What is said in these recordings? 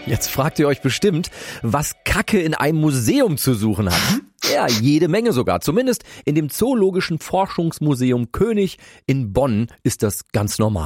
Jetzt fragt ihr euch bestimmt, was Kacke in einem Museum zu suchen hat. Ja, jede Menge sogar. Zumindest in dem Zoologischen Forschungsmuseum König in Bonn ist das ganz normal.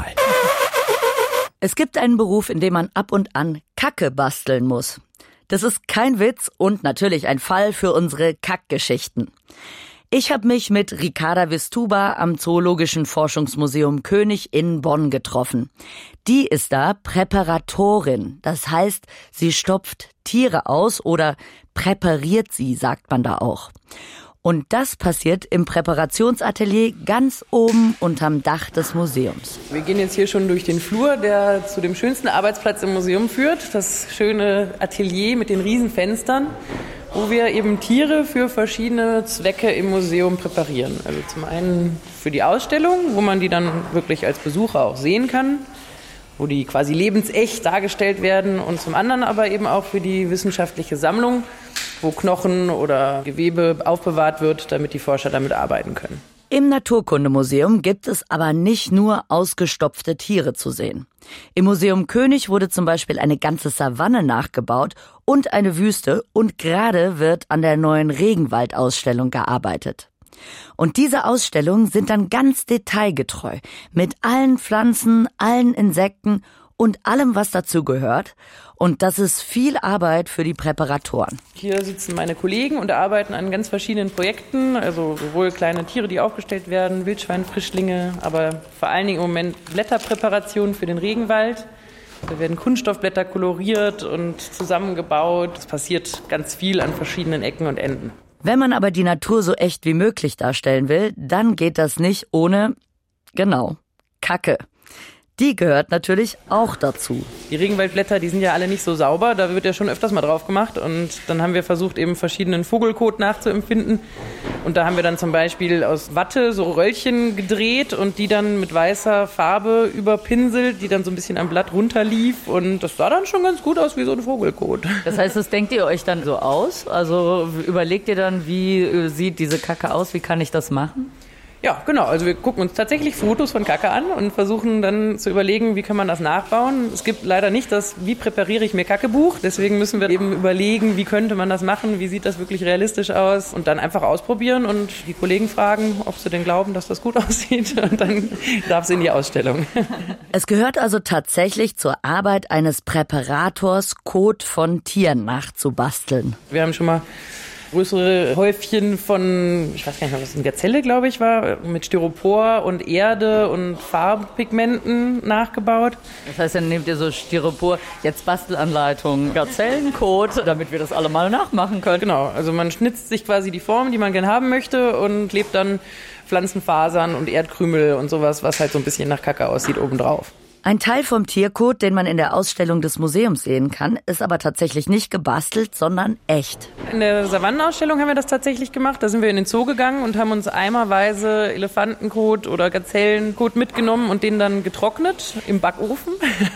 Es gibt einen Beruf, in dem man ab und an Kacke basteln muss. Das ist kein Witz und natürlich ein Fall für unsere Kackgeschichten. Ich habe mich mit Ricarda Wistuba am Zoologischen Forschungsmuseum König in Bonn getroffen. Die ist da Präparatorin. Das heißt, sie stopft Tiere aus oder präpariert sie, sagt man da auch. Und das passiert im Präparationsatelier ganz oben unterm Dach des Museums. Wir gehen jetzt hier schon durch den Flur, der zu dem schönsten Arbeitsplatz im Museum führt. Das schöne Atelier mit den riesen Fenstern, wo wir eben Tiere für verschiedene Zwecke im Museum präparieren. Also zum einen für die Ausstellung, wo man die dann wirklich als Besucher auch sehen kann, wo die quasi lebensecht dargestellt werden, und zum anderen aber eben auch für die wissenschaftliche Sammlung, wo Knochen oder Gewebe aufbewahrt wird, damit die Forscher damit arbeiten können. Im Naturkundemuseum gibt es aber nicht nur ausgestopfte Tiere zu sehen. Im Museum König wurde zum Beispiel eine ganze Savanne nachgebaut und eine Wüste, und gerade wird an der neuen Regenwaldausstellung gearbeitet. Und diese Ausstellungen sind dann ganz detailgetreu, mit allen Pflanzen, allen Insekten und allem, was dazu gehört. Und das ist viel Arbeit für die Präparatoren. Hier sitzen meine Kollegen und arbeiten an ganz verschiedenen Projekten, also sowohl kleine Tiere, die aufgestellt werden, Wildschweinfrischlinge, aber vor allen Dingen im Moment Blätterpräparationen für den Regenwald. Da werden Kunststoffblätter koloriert und zusammengebaut. Es passiert ganz viel an verschiedenen Ecken und Enden. Wenn man aber die Natur so echt wie möglich darstellen will, dann geht das nicht ohne, Kacke. Die gehört natürlich auch dazu. Die Regenwaldblätter, die sind ja alle nicht so sauber, da wird ja schon öfters mal drauf gemacht, und dann haben wir versucht, eben verschiedenen Vogelkot nachzuempfinden. Und da haben wir dann zum Beispiel aus Watte so Röllchen gedreht und die dann mit weißer Farbe überpinselt, die dann so ein bisschen am Blatt runterlief, und das sah dann schon ganz gut aus wie so ein Vogelkot. Das heißt, das denkt ihr euch dann so aus? Also überlegt ihr dann, wie sieht diese Kacke aus, wie kann ich das machen? Ja, genau. Also wir gucken uns tatsächlich Fotos von Kacke an und versuchen dann zu überlegen, wie kann man das nachbauen. Es gibt leider nicht das "Wie präpariere ich mir Kacke"-Buch. Deswegen müssen wir eben überlegen, wie könnte man das machen, wie sieht das wirklich realistisch aus, und dann einfach ausprobieren und die Kollegen fragen, ob sie denn glauben, dass das gut aussieht, und dann darf es in die Ausstellung. Es gehört also tatsächlich zur Arbeit eines Präparators, Kot von Tieren nachzubasteln. Wir haben schon mal größere Häufchen von, ich weiß gar nicht mehr, was eine Gazelle, glaube ich, war, mit Styropor und Erde und Farbpigmenten nachgebaut. Das heißt, dann nehmt ihr so Styropor, jetzt Bastelanleitung, Gazellenkot, damit wir das alle mal nachmachen können. Genau, also man schnitzt sich quasi die Form, die man gern haben möchte, und klebt dann Pflanzenfasern und Erdkrümel und sowas, was halt so ein bisschen nach Kacke aussieht, obendrauf. Ein Teil vom Tierkot, den man in der Ausstellung des Museums sehen kann, ist aber tatsächlich nicht gebastelt, sondern echt. In der Savannenausstellung haben wir das tatsächlich gemacht. Da sind wir in den Zoo gegangen und haben uns eimerweise Elefantenkot oder Gazellenkot mitgenommen und den dann getrocknet im Backofen.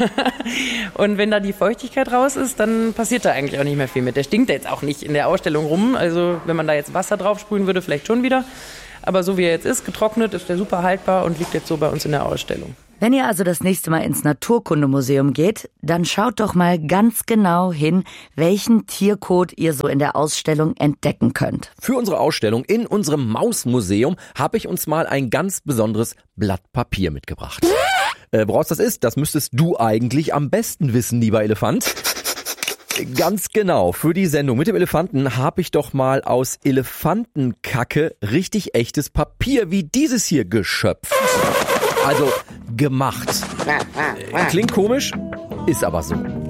Und wenn da die Feuchtigkeit raus ist, dann passiert da eigentlich auch nicht mehr viel mit. Der stinkt jetzt auch nicht in der Ausstellung rum. Also wenn man da jetzt Wasser drauf sprühen würde, vielleicht schon wieder. Aber so wie er jetzt ist, getrocknet, ist der super haltbar und liegt jetzt so bei uns in der Ausstellung. Wenn ihr also das nächste Mal ins Naturkundemuseum geht, dann schaut doch mal ganz genau hin, welchen Tierkot ihr so in der Ausstellung entdecken könnt. Für unsere Ausstellung in unserem Mausmuseum habe ich uns mal ein ganz besonderes Blatt Papier mitgebracht. Woraus das ist, das müsstest du eigentlich am besten wissen, lieber Elefant. Ganz genau, für die Sendung mit dem Elefanten habe ich doch mal aus Elefantenkacke richtig echtes Papier wie dieses hier geschöpft. Also gemacht. Klingt komisch, ist aber so.